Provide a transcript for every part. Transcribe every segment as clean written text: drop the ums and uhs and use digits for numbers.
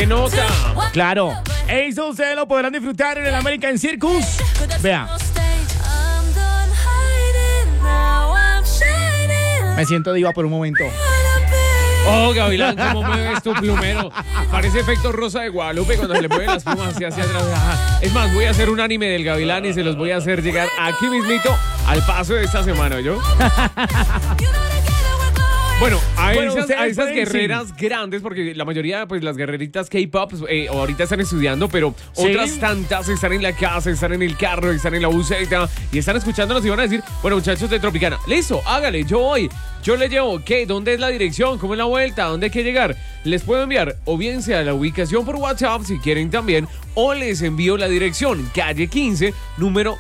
¡Qué nota! Claro, eso ustedes lo podrán disfrutar en el American Circus. Vea. Me siento diva por un momento. Oh, Gavilán, ¿cómo mueves tu plumero? Parece efecto Rosa de Guadalupe cuando se le mueven las plumas hacia atrás. Ajá. Es más, voy a hacer un anime del Gavilán y se los voy a hacer llegar aquí mismito al paso de esta semana, ¿yo? Bueno, a esas guerreras grandes, porque la mayoría, pues las guerreritas K-pop ahorita están estudiando, pero otras tantas están en la casa, están en el carro, están en la buseta y están escuchándonos y van a decir, bueno, muchachos de Tropicana, listo, hágale, yo voy. Yo le llevo, ¿qué? ¿Dónde es la dirección? ¿Cómo es la vuelta? ¿Dónde hay que llegar? Les puedo enviar o bien sea la ubicación por WhatsApp si quieren también, o les envío la dirección, calle 15, número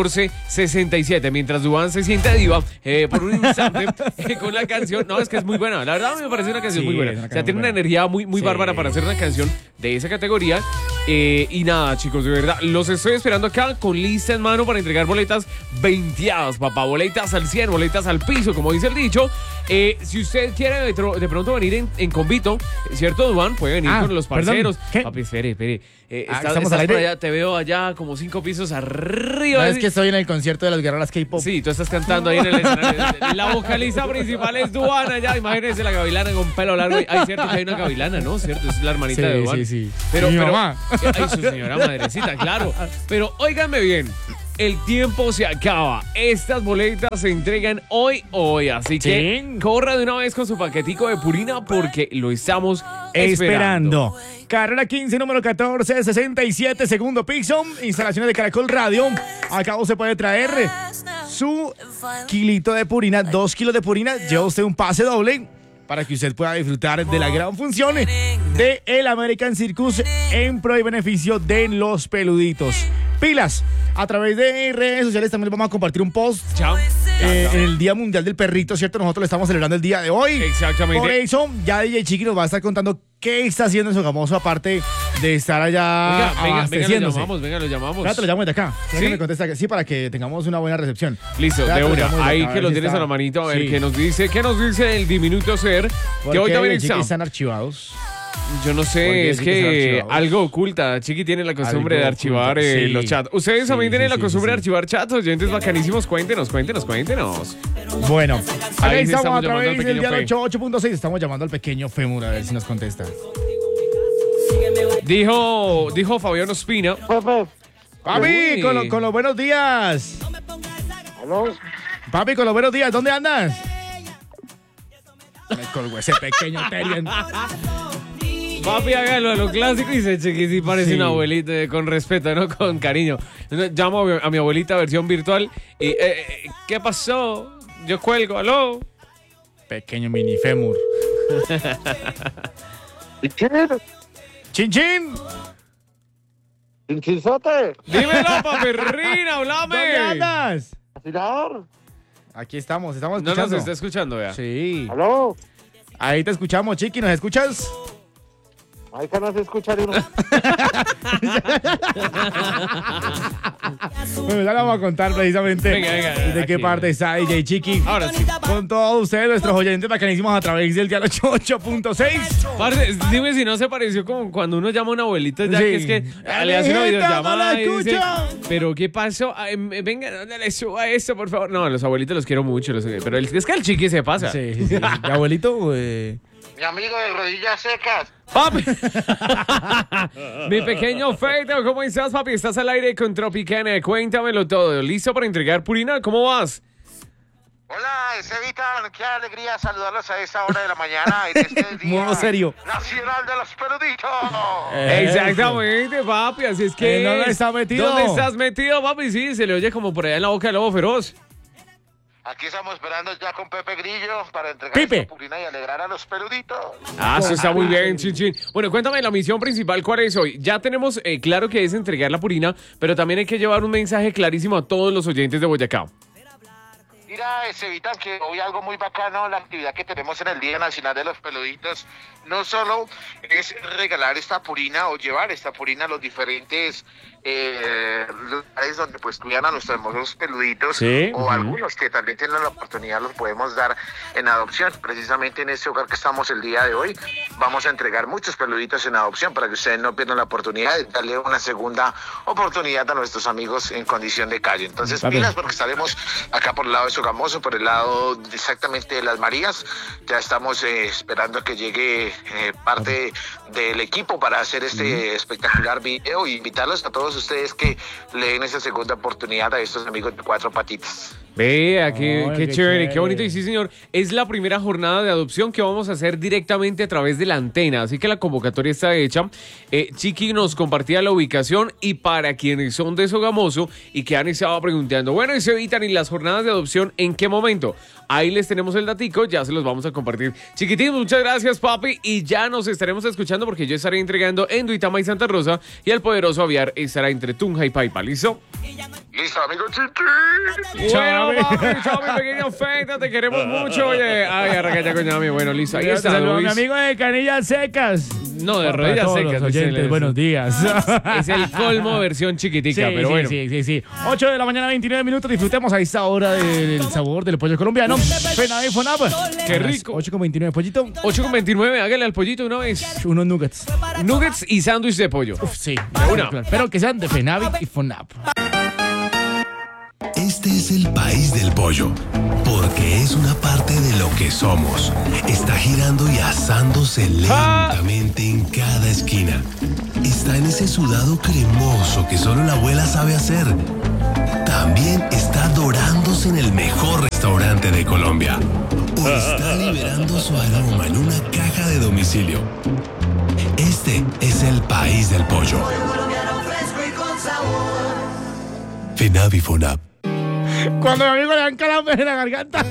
1467. Mientras Duván se sienta diva por un instante con la canción. No, es que es muy buena. La verdad a mí me parece una canción muy buena. O sea, tiene una energía muy bárbara para hacer una canción de esa categoría. Y nada, chicos, de verdad, los estoy esperando acá con lista en mano para entregar boletas venteadas, papá. Boletas al 100, boletas al piso, como dice el dicho. Si usted quiere de pronto venir en convito, ¿cierto, Duván? Puede venir con los parceros. Papi, espere. Estamos al aire. Allá, te veo allá como 5 pisos arriba. No, es que estoy en el concierto de las guerreras K-pop. Sí, tú estás cantando ahí en el escenario. La vocalista principal es Duván allá. Imagínense la gavilana con pelo largo. Ay, cierto que hay una gavilana, ¿no? Cierto, es la hermanita de Duván. Sí. Pero mamá. Ay, su señora madrecita, claro. Pero óiganme bien. El tiempo se acaba. Estas boletas se entregan hoy. Así que corra de una vez con su paquetico de Purina porque lo estamos esperando. Carrera 15, número 1467, segundo piso. Instalaciones de Caracol Radio. Acá se puede traer su kilito de Purina, 2 kilos de Purina. Lleva usted un pase doble para que usted pueda disfrutar de la gran función de el American Circus en pro y beneficio de los peluditos. Pilas, a través de redes sociales también vamos a compartir un post en el Día Mundial del Perrito, ¿cierto? Nosotros lo estamos celebrando el día de hoy. Exactamente. Por eso, ya DJ Chiqui nos va a estar contando qué está haciendo en su famoso, aparte de estar allá abasteciéndose. Venga, lo llamamos. Claro, te lo llamo desde acá. ¿Sí? Que me contesta que sí, para que tengamos una buena recepción. Listo, de una. Ahí que lo tienes a la manito, a ver qué nos dice el diminuto ser. Que hoy también están archivados. Yo no sé, es que algo oculta. Chiqui tiene la costumbre de archivar los chats. ¿Ustedes también tienen la costumbre de archivar chats? Oyentes bacanísimos, cuéntenos. Bueno, ahí estamos a través del del dial 88.6. Estamos llamando al pequeño fémur a ver si nos contesta. Dijo Fabián Ospina. Papi, con los buenos días. ¿Aló? Papi, con los buenos días, ¿dónde andas? Me colgó ese pequeño Terian. Papi, hágalo a lo clásico y se cheque si parece una abuelita, con respeto, no con cariño. Llamo a mi abuelita versión virtual y ¿qué pasó? Yo cuelgo, ¿aló? Pequeño mini fémur. ¡Chin! ¡Chinchizote! Dímelo, paperrina, hablame. ¿Dónde andas? ¡Afilador! Aquí estamos escuchando. No nos está escuchando, vea. Sí. ¿Aló? Ahí te escuchamos, Chiqui, ¿nos escuchas? Ahí que no se escucha ni uno. Bueno, ya le vamos a contar precisamente venga, de qué parte está DJ Chiqui. Ahora sí. Con todos ustedes, nuestros oyentes bacanísimos a través del dial 88.6. Parce, dime si no se pareció como cuando uno llama a una abuelita, ya que es que le hace una videollamada no y dice, pero ¿qué pasó? Venga, no le suba esto, por favor. No, los abuelitos los quiero mucho, pero es que el Chiqui se pasa. Sí. ¿Y abuelito? Mi amigo de rodillas secas. Papi. Mi pequeño Feito, ¿cómo estás, papi? Estás al aire con Tropicana. Cuéntamelo todo. ¿Listo para entregar Purina? ¿Cómo vas? Hola, Estevitan. Qué alegría saludarlos a esta hora de la mañana. En este día Modo serio. nacional de los peluditos. Exactamente, papi. Así es que. ¿Dónde estás metido? ¿Dónde estás metido, papi? Sí, se le oye como por allá en la boca del lobo feroz. Aquí estamos esperando ya con Pepe Grillo para entregar Pipe. esta purina y alegrar a los peluditos. Eso está muy bien, Chin. Bueno, cuéntame la misión principal, ¿cuál es hoy? Ya tenemos claro que es entregar la Purina, pero también hay que llevar un mensaje clarísimo a todos los oyentes de Boyacá. Mira, Estevitan, que hoy algo muy bacano, la actividad que tenemos en el Día Nacional de los Peluditos, no solo es regalar esta purina o llevar esta purina a los diferentes lugares donde pues cuidan a nuestros hermosos peluditos, sí, o algunos que también tienen la oportunidad los podemos dar en adopción. Precisamente en este hogar que estamos el día de hoy vamos a entregar muchos peluditos en adopción para que ustedes no pierdan la oportunidad de darle una segunda oportunidad a nuestros amigos en condición de calle. Entonces pilas, porque estaremos acá por el lado de Sogamoso, por el lado exactamente de Las Marías. Ya estamos esperando que llegue parte del equipo para hacer este espectacular video y invitarlos a todos ustedes que le den esa segunda oportunidad a estos amigos de Cuatro Patitas. Vea, qué chévere, qué bonito. Y sí, señor, es la primera jornada de adopción que vamos a hacer directamente a través de la antena. Así que la convocatoria está hecha. Chiqui nos compartía la ubicación, y para quienes son de Sogamoso y que han estado preguntando, bueno, y se evitan, ¿y las jornadas de adopción en qué momento? Ahí les tenemos el datico, ya se los vamos a compartir. Chiquitín, muchas gracias, papi, y ya nos estaremos escuchando porque yo estaré entregando en Duitama y Santa Rosa, y el poderoso Aviar estará entre Tunja y Paipa. ¿Listo? Listo, amigo Chiqui. Chao, papi, chao, mi pequeño Feta, te queremos mucho. Oye, ay, arranca ya con Yami. Bueno, listo, ahí está, Luis. Mi amigo de Canillas Secas. No, de rodillas secas. Oyentes, buenos días. Es el colmo versión chiquitica, sí, pero bueno. Sí. 8 de la mañana, 29 minutos. Disfrutemos a esta hora del sabor del pollo colombiano. FENAVI FONAP. Qué rico. 8,29, pollito. 8,29, hágale al pollito una vez. Unos nuggets. Nuggets y sándwich de pollo. Uf, sí. Una. Pero que sean de FENAVI y FONAP. Este es el país del pollo, porque es una parte de lo que somos. Está girando y asándose lentamente en cada esquina. Está en ese sudado cremoso que solo la abuela sabe hacer. También está dorándose en el mejor restaurante de Colombia. O está liberando su aroma en una caja de domicilio. Este es el país del pollo. FENAVI FONAP. Cuando mi amigo le dan calambre en la garganta.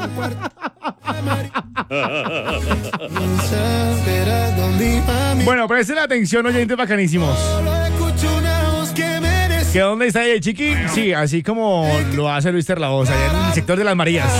Bueno, presten atención, oyentes bacanísimos. ¿Que dónde está el Chiqui? Sí, así como lo hace Luis Terlaosa, allá en el sector de Las Marías.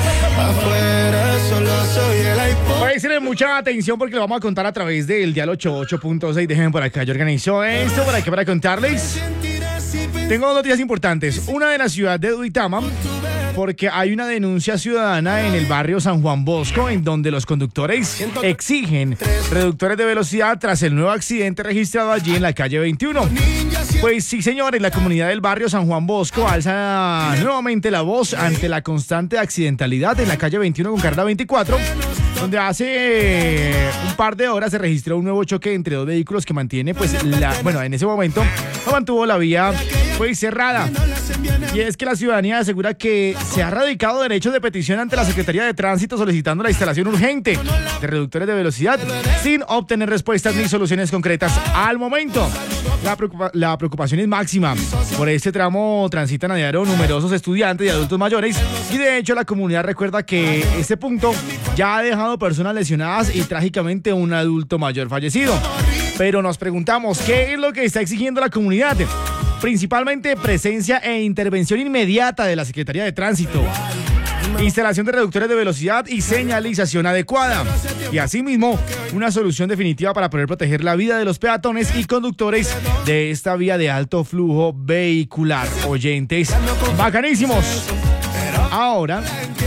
Presten mucha atención porque lo vamos a contar a través del dial 88.6. Déjenme por acá, yo organizo esto para contarles. Tengo dos noticias importantes. Una de la ciudad de Duitama, porque hay una denuncia ciudadana en el barrio San Juan Bosco, en donde los conductores exigen reductores de velocidad tras el nuevo accidente registrado allí en la calle 21. Pues sí, señores, la comunidad del barrio San Juan Bosco alza nuevamente la voz ante la constante accidentalidad en la calle 21 con carrera 24, donde hace un par de horas se registró un nuevo choque entre dos vehículos que mantiene, pues, en ese momento no mantuvo la vía pues cerrada. Y es que la ciudadanía asegura que se ha radicado derechos de petición ante la Secretaría de Tránsito solicitando la instalación urgente de reductores de velocidad sin obtener respuestas ni soluciones concretas al momento. La preocupación es máxima. Por este tramo transitan a diario numerosos estudiantes y adultos mayores, y de hecho la comunidad recuerda que este punto ya ha dejado personas lesionadas y trágicamente un adulto mayor fallecido. Pero nos preguntamos, ¿qué es lo que está exigiendo la comunidad? Principalmente presencia e intervención inmediata de la Secretaría de Tránsito, instalación de reductores de velocidad y señalización adecuada, y asimismo una solución definitiva para poder proteger la vida de los peatones y conductores de esta vía de alto flujo vehicular. Oyentes bacanísimos. Ahora.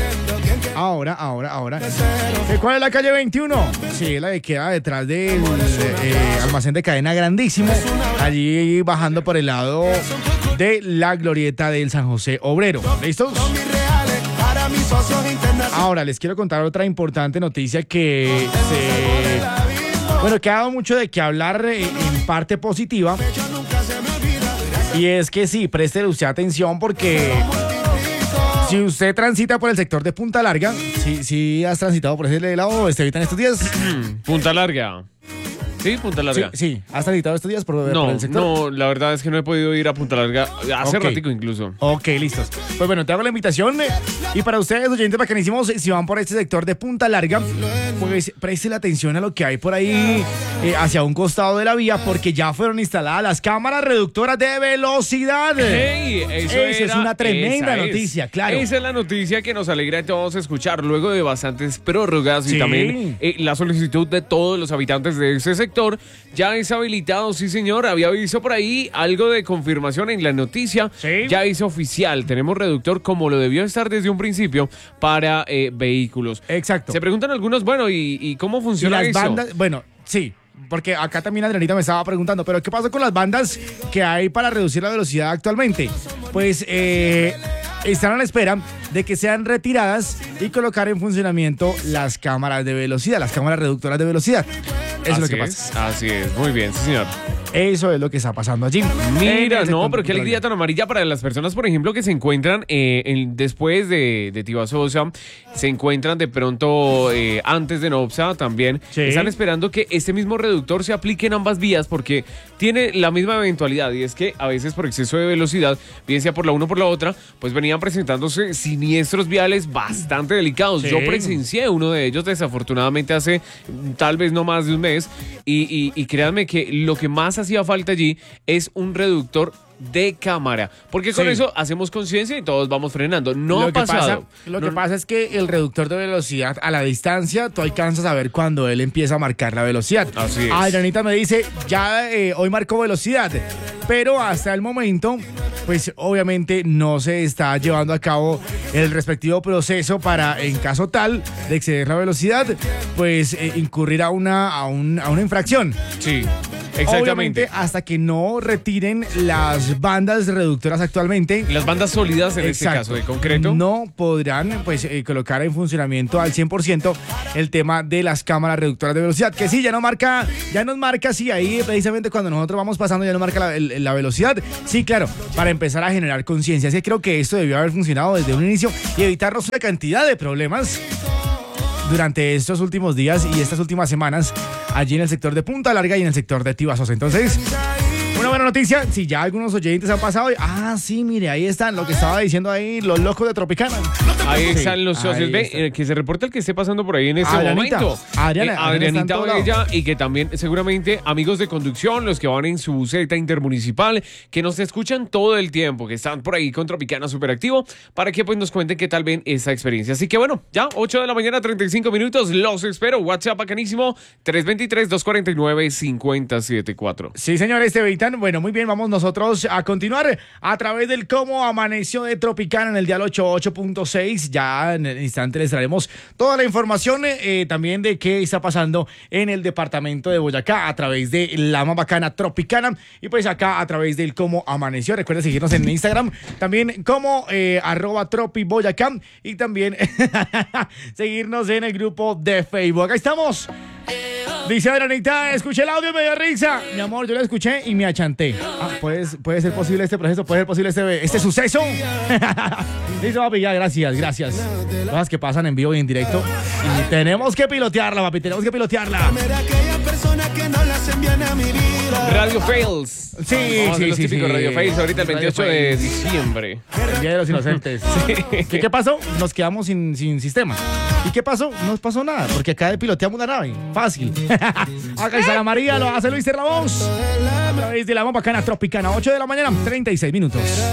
¿Cuál es la calle 21? Sí, la que queda detrás del almacén de cadena grandísimo, allí bajando por el lado de la glorieta del San José Obrero. ¿Listos? Ahora les quiero contar otra importante noticia que ha dado mucho de qué hablar en parte positiva. Y es que sí, preste usted atención porque si usted transita por el sector de Punta Larga, si has transitado por ese lado, evitan estos días. Punta Larga. Sí, Punta Larga. Sí. ¿Has transitado estos días por el sector? No, la verdad es que no he podido ir a Punta Larga hace ratico incluso. Ok, listos. Pues bueno, te hago la invitación. Y para ustedes, oyentes bacanísimos, si van por este sector de Punta Larga, pues presten atención a lo que hay por ahí hacia un costado de la vía, porque ya fueron instaladas las cámaras reductoras de velocidad. Hey, esa es una tremenda noticia, claro. Esa es la noticia que nos alegra a todos escuchar luego de bastantes prórrogas y también la solicitud de todos los habitantes de ese sector. sector ya es habilitado, sí señor, había visto por ahí algo de confirmación en la noticia, ¿Sí? Ya es oficial, tenemos reductor como lo debió estar desde un principio para vehículos. Exacto. Se preguntan algunos, bueno, ¿y cómo Y funciona las eso? bandas, bueno, sí, porque acá también Adrianita me estaba preguntando, pero ¿qué pasa con las bandas que hay para reducir la velocidad actualmente? Pues están a la espera de que sean retiradas y colocar en funcionamiento las cámaras de velocidad, las cámaras reductoras de velocidad. Eso es lo que pasa. Así es, muy bien, sí señor. Eso es lo que está pasando allí. Mira, no, pero qué alegría tan amarilla para las personas, por ejemplo, que se encuentran después de Tibasosa, se encuentran de pronto antes de Nopsa también. Sí. Están esperando que este mismo reductor se aplique en ambas vías porque tiene la misma eventualidad y es que a veces por exceso de velocidad, bien sea por la una o por la otra, pues venían presentándose siniestros viales bastante delicados. Sí. Yo presencié uno de ellos desafortunadamente hace tal vez no más de un mes y créanme que lo que más hacía falta allí es un reductor de cámara, porque con Sí. eso hacemos conciencia y todos vamos frenando. No ha pasado. Lo que pasa es que el reductor de velocidad a la distancia, tú alcanzas a ver cuando él empieza a marcar la velocidad. Así es. Adrianita me dice, ya hoy marcó velocidad, pero hasta el momento, pues obviamente no se está llevando a cabo el respectivo proceso para, en caso tal de exceder la velocidad, pues incurrir a una infracción. Sí, exactamente. Obviamente, hasta que no retiren las bandas reductoras actualmente. Las bandas sólidas en este Exacto. caso de concreto. No podrán pues colocar en funcionamiento al 100% el tema de las cámaras reductoras de velocidad, que sí, ya nos marca, sí, ahí precisamente cuando nosotros vamos pasando ya nos marca la velocidad. Sí, claro, para empezar a generar conciencia. Así que creo que esto debió haber funcionado desde un inicio y evitarnos una cantidad de problemas durante estos últimos días y estas últimas semanas allí en el sector de Punta Larga y en el sector de Tibasosa. Entonces, una buena noticia, si ya algunos oyentes han pasado, sí, mire, ahí están, lo que estaba diciendo ahí, los locos de Tropicana. Ahí están Sí, los socios. ahí Ve, está. que se reporta el que esté pasando por ahí en este Adrianita. momento. Adrianita está en Adrianita todo lado. Bella, y que también seguramente amigos de conducción, los que van en su buseta intermunicipal, que nos escuchan todo el tiempo, que están por ahí con Tropicana Superactivo, para que pues nos cuenten qué tal ven esa experiencia. Así que bueno, ya 8 de la mañana, 35 minutos, los espero. WhatsApp bacanísimo, 323-249-5074. Sí, señor Esteban. Bueno, muy bien, vamos nosotros a continuar a través del Cómo Amaneció de Tropicana en el dial 88.6. Ya en el instante les traeremos toda la información también de qué está pasando en el departamento de Boyacá a través de la más bacana Tropicana y pues acá a través del Cómo Amaneció. Recuerden seguirnos en Instagram también como @tropiboyacá y también seguirnos en el grupo de Facebook. Acá estamos. Dice Adrianita, escuché el audio y me dio risa. Mi amor, yo lo escuché y me achanté. ¿Puede ser posible este proceso? ¿Puede ser posible este suceso? Listo, papi, ya, gracias. Cosas que pasan en vivo y en directo. Y tenemos que pilotearla, papi, Radio Fails. Sí, Vamos a hacer los típicos sí. Radio Fails ahorita el Radio 28 de Fails. diciembre. El Día de los Inocentes. ¿Qué pasó? Nos quedamos sin sistema. ¿Y qué pasó? No nos pasó nada, porque acá piloteamos una nave. Fácil. Acá está la María, lo hace Luis Ramos. A través de la más bacana Tropicana, 8 de la mañana, 36 minutos.